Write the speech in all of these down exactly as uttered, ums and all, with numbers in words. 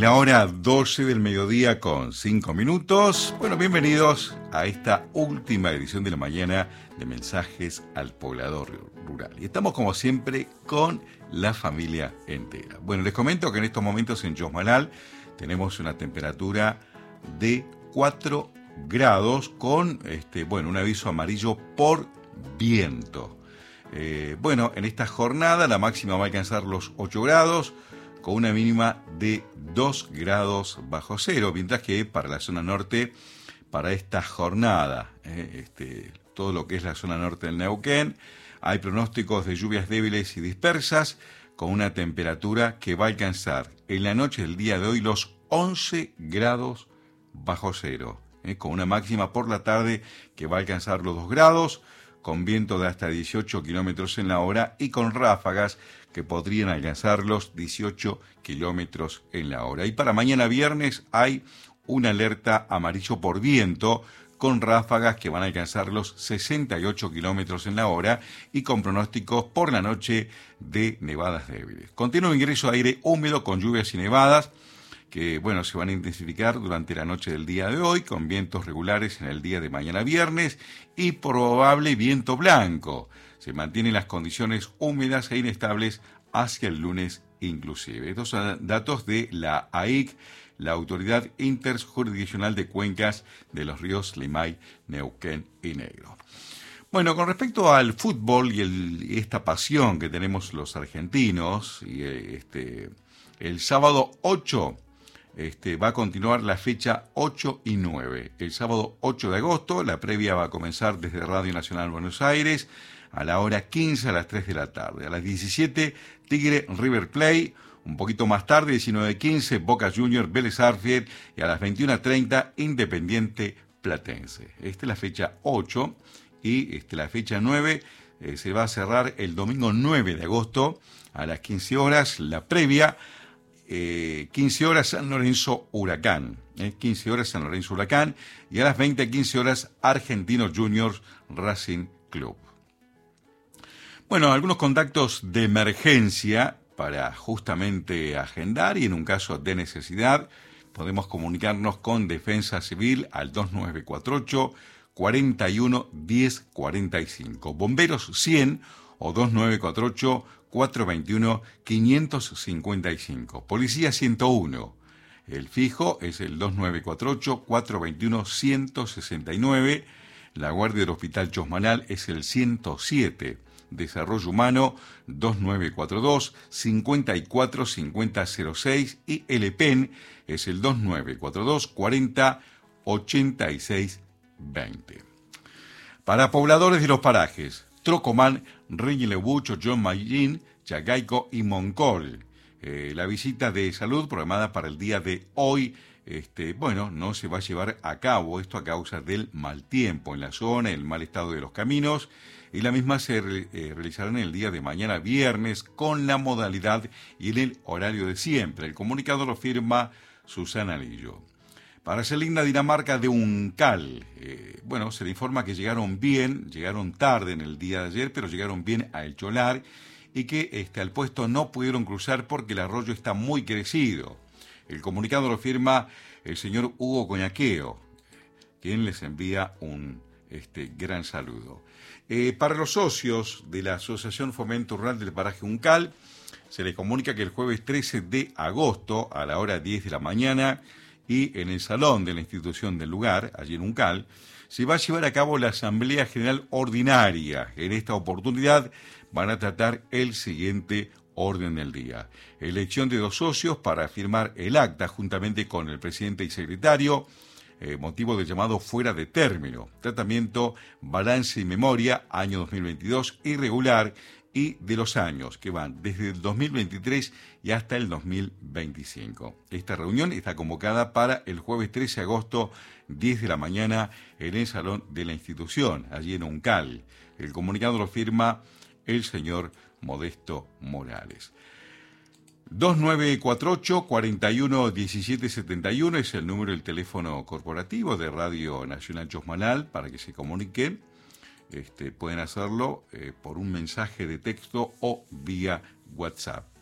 la hora doce del mediodía con cinco minutos. Bueno, bienvenidos a esta última edición de la mañana de Mensajes al Poblador Rural. Y estamos como siempre con la familia entera. Bueno, les comento que en estos momentos en Chosmalal tenemos una temperatura de cuatro grados con este, bueno, un aviso amarillo por viento. Eh, bueno, en esta jornada la máxima va a alcanzar los ocho grados, con una mínima de dos grados bajo cero, mientras que para la zona norte, para esta jornada, eh, este, todo lo que es la zona norte del Neuquén, hay pronósticos de lluvias débiles y dispersas, con una temperatura que va a alcanzar en la noche del día de hoy los once grados bajo cero, eh, con una máxima por la tarde que va a alcanzar los dos grados, con viento de hasta dieciocho kilómetros en la hora y con ráfagas que podrían alcanzar los dieciocho kilómetros en la hora. Y para mañana viernes hay una alerta amarillo por viento con ráfagas que van a alcanzar los sesenta y ocho kilómetros en la hora y con pronósticos por la noche de nevadas débiles. Continuo ingreso de aire húmedo con lluvias y nevadas que, bueno, se van a intensificar durante la noche del día de hoy, con vientos regulares en el día de mañana viernes y probable viento blanco. Se mantienen las condiciones húmedas e inestables hacia el lunes inclusive. Estos son datos de la A I C, la Autoridad Interjurisdiccional de Cuencas de los ríos Limay, Neuquén y Negro. Bueno, con respecto al fútbol y, el, y esta pasión que tenemos los argentinos, y este, el sábado ocho... Este, va a continuar la fecha ocho y nueve. El sábado ocho de agosto, la previa va a comenzar desde Radio Nacional Buenos Aires a la hora quince a las tres de la tarde. A las diecisiete, Tigre River Plate. Un poquito más tarde, diecinueve quince, Boca Juniors, Vélez Sarsfield. Y a las veintiuna treinta, Independiente Platense. Esta es la fecha ocho. Y este, la fecha nueve eh, se va a cerrar el domingo nueve de agosto a las quince horas. La previa. Eh, quince horas San Lorenzo Huracán, eh, quince horas San Lorenzo Huracán y a las veinte, quince horas Argentinos Juniors Racing Club. Bueno, algunos contactos de emergencia para justamente agendar y en un caso de necesidad podemos comunicarnos con Defensa Civil al dos nueve cuatro ocho, cuarenta y uno, diez cuarenta y cinco, Bomberos cien o dos nueve cuatro ocho, cuatrocientos veintiuno, quinientos cincuenta y cinco. Policía ciento uno. El fijo es el dos nueve cuatro ocho, cuatrocientos veintiuno, ciento sesenta y nueve. La guardia del Hospital Chosmalal es el ciento siete. Desarrollo Humano dos nueve cuatro dos, cincuenta y cuatro cincuenta cero seis. Y el E P E N es el dos nueve cuatro dos, cuarenta, ochenta y seis veinte. Para pobladores de los parajes, Trocomán, Reñilebucho, John Mayín, Chacaico y Moncol. Eh, la visita de salud programada para el día de hoy, este, bueno, no se va a llevar a cabo, esto a causa del mal tiempo en la zona, el mal estado de los caminos, y la misma se eh, realizará en el día de mañana viernes con la modalidad y en el horario de siempre. El comunicado lo firma Susana Lillo. Para Celinda, Dinamarca de Uncal, eh, bueno, se le informa que llegaron bien, llegaron tarde en el día de ayer, pero llegaron bien a El Cholar y que este, al puesto no pudieron cruzar porque el arroyo está muy crecido. El comunicado lo firma el señor Hugo Coñaqueo, quien les envía un este, gran saludo. Eh, para los socios de la Asociación Fomento Rural del Paraje Uncal, se les comunica que el jueves trece de agosto a la hora diez de la mañana y en el salón de la institución del lugar, allí en Uncal, se va a llevar a cabo la Asamblea General Ordinaria. En esta oportunidad van a tratar el siguiente orden del día. Elección de dos socios para firmar el acta juntamente con el presidente y secretario, eh, motivo del llamado fuera de término. Tratamiento, balance y memoria, año dos mil veintidós, irregular, y de los años que van desde el dos mil veintitrés y hasta el dos mil veinticinco. Esta reunión está convocada para el jueves trece de agosto, diez de la mañana, en el salón de la institución, allí en Uncal. El comunicado lo firma el señor Modesto Morales. dos nueve cuatro ocho, cuarenta y uno, diecisiete setenta y uno es el número del teléfono corporativo de Radio Nacional Chosmalal para que se comuniquen. Este, pueden hacerlo eh, por un mensaje de texto o vía WhatsApp.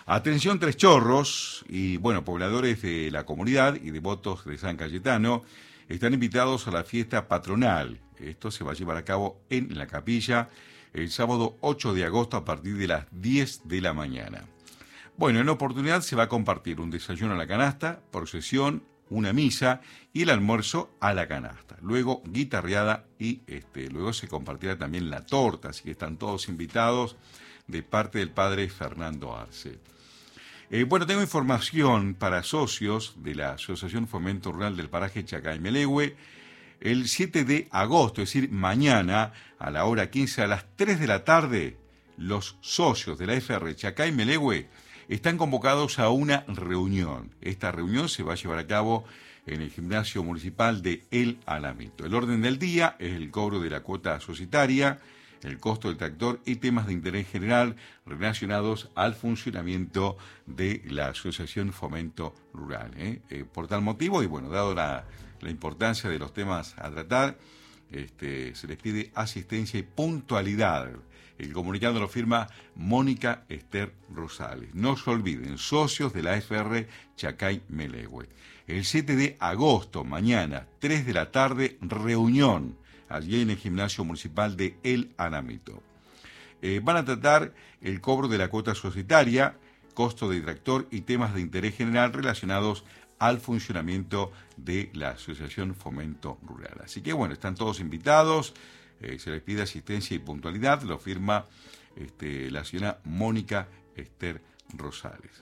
Atención Tres Chorros y, bueno, pobladores de la comunidad y devotos de San Cayetano están invitados a la fiesta patronal. Esto se va a llevar a cabo en la capilla el sábado ocho de agosto a partir de las diez de la mañana. Bueno, en la oportunidad se va a compartir un desayuno a la canasta, procesión, una misa y el almuerzo a la canasta. Luego guitarreada y este, luego se compartirá también la torta, así que están todos invitados de parte del padre Fernando Arce. Eh, bueno, tengo información para socios de la Asociación Fomento Rural del Paraje Chacay-Melegüe. El siete de agosto, es decir, mañana, a la hora quince, a las tres de la tarde, los socios de la F R Chacay-Melegüe están convocados a una reunión. Esta reunión se va a llevar a cabo en el gimnasio municipal de El Alamito. El orden del día es el cobro de la cuota societaria, el costo del tractor y temas de interés general relacionados al funcionamiento de la Asociación Fomento Rural. ¿eh? Eh, por tal motivo, y bueno, dado la, la importancia de los temas a tratar, este, se les pide asistencia y puntualidad. El comunicado lo firma Mónica Esther Rosales. No se olviden, socios de la F R Chacay-Melegüe. El siete de agosto, mañana, tres de la tarde, reunión allí en el gimnasio municipal de El Alamito. Eh, van a tratar el cobro de la cuota societaria, costo de tractor y temas de interés general relacionados al funcionamiento de la Asociación Fomento Rural. Así que bueno, están todos invitados, eh, se les pide asistencia y puntualidad, lo firma este, la señora Mónica Esther Rosales.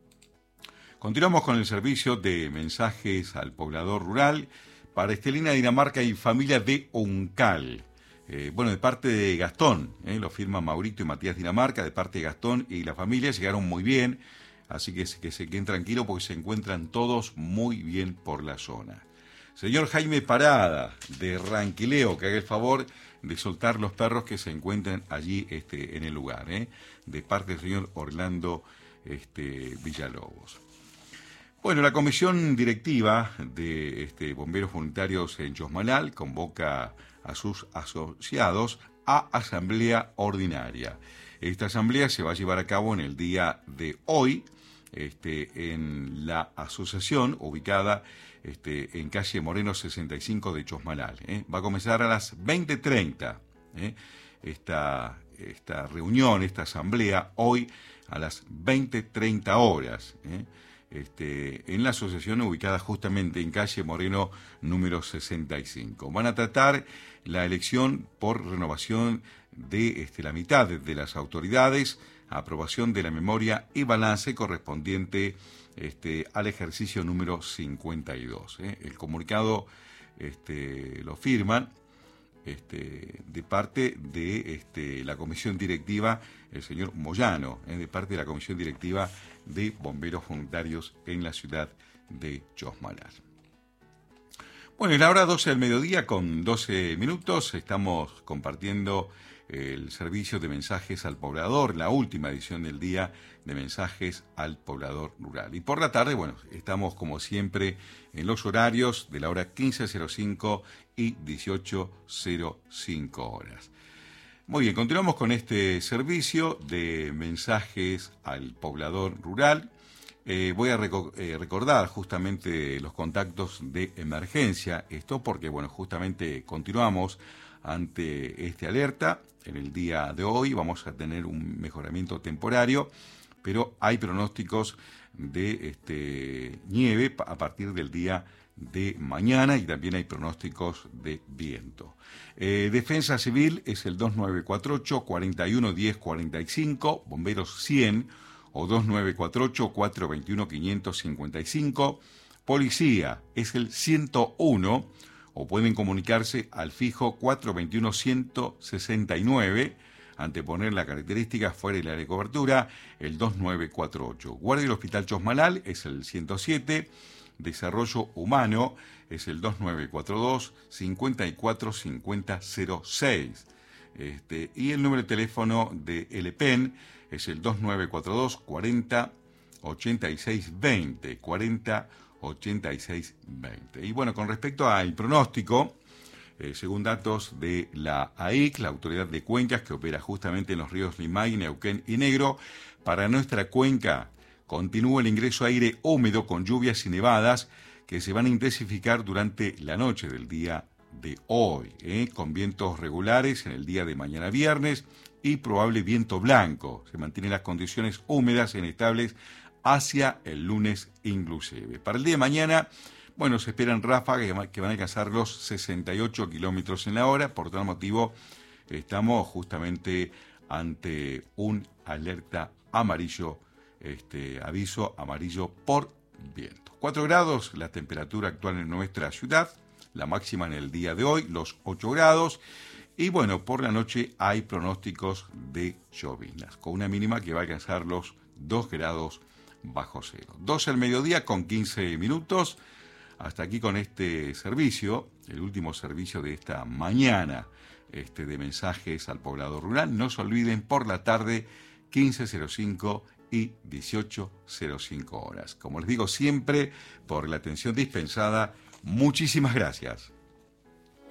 Continuamos con el servicio de mensajes al poblador rural para Estelina Dinamarca y familia de Uncal. Eh, bueno, de parte de Gastón, eh, lo firman Maurito y Matías Dinamarca, de parte de Gastón y la familia, llegaron muy bien, así que, que se queden tranquilos porque se encuentran todos muy bien por la zona. Señor Jaime Parada, de Ranquileo, que haga el favor de soltar los perros que se encuentran allí este, en el lugar, eh, de parte del señor Orlando este, Villalobos. Bueno, la comisión directiva de este, Bomberos Voluntarios en Chosmalal convoca a sus asociados a asamblea ordinaria. Esta asamblea se va a llevar a cabo en el día de hoy este, en la asociación ubicada este, en calle Moreno sesenta y cinco de Chosmalal. ¿eh? Va a comenzar a las veinte treinta ¿eh? esta, esta reunión, esta asamblea, hoy a las veinte treinta horas. ¿eh? Este, en la asociación ubicada justamente en calle Moreno número sesenta y cinco. Van a tratar la elección por renovación de este, la mitad de, de las autoridades, aprobación de la memoria y balance correspondiente este, al ejercicio número cincuenta y dos. ¿eh? El comunicado este, lo firman este, de parte de este, la comisión directiva, el señor Moyano, ¿eh? de parte de la comisión directiva de Bomberos Voluntarios en la ciudad de Chosmalal. Bueno, en la hora doce del mediodía con doce minutos estamos compartiendo el servicio de mensajes al poblador, la última edición del día de mensajes al poblador rural. Y por la tarde, bueno, estamos como siempre en los horarios de la hora quince cero cinco y dieciocho cero cinco horas. Muy bien, continuamos con este servicio de mensajes al poblador rural. Eh, voy a reco- eh, recordar justamente los contactos de emergencia, esto porque, bueno, justamente continuamos ante esta alerta. En el día de hoy vamos a tener un mejoramiento temporario, pero hay pronósticos de este, nieve a partir del día de mañana y también hay pronósticos de viento. Eh, Defensa Civil es el dos nueve cuatro ocho, cuatro uno uno cero, cuatro cinco, Bomberos cien o dos nueve cuatro ocho, cuatro dos uno, cinco cinco cinco. Policía es el ciento uno o pueden comunicarse al fijo cuatro dos uno, uno seis nueve, anteponer la característica fuera del área de cobertura, el dos nueve cuatro ocho. Guardia del Hospital Chosmalal es el ciento siete, Desarrollo Humano es el dos nueve cuatro dos, cinco cuatro cinco cero cero seis. Este, y el número de teléfono de L P E N es el dos nueve cuatro dos, cuarenta, ochenta y seis veinte, cuarenta, ochenta y seis veinte. Y bueno, con respecto al pronóstico, eh, según datos de la A I C, la Autoridad de Cuencas, que opera justamente en los ríos Limay, Neuquén y Negro, para nuestra cuenca Continúa el ingreso de aire húmedo con lluvias y nevadas que se van a intensificar durante la noche del día de hoy, ¿eh? con vientos regulares en el día de mañana viernes y probable viento blanco. Se mantienen las condiciones húmedas e inestables hacia el lunes inclusive. Para el día de mañana, bueno, se esperan ráfagas que van a alcanzar los sesenta y ocho kilómetros en la hora. Por tal motivo, estamos justamente ante un alerta amarillo, este aviso amarillo por viento. cuatro grados la temperatura actual en nuestra ciudad, la máxima en el día de hoy, los ocho grados. Y bueno, por la noche hay pronósticos de llovinas, con una mínima que va a alcanzar los dos grados bajo cero. doce al mediodía con quince minutos. Hasta aquí con este servicio, el último servicio de esta mañana este, de mensajes al poblado rural. No se olviden, por la tarde, quince cero cinco y dieciocho cero cinco horas. Como les digo siempre, por la atención dispensada, muchísimas gracias.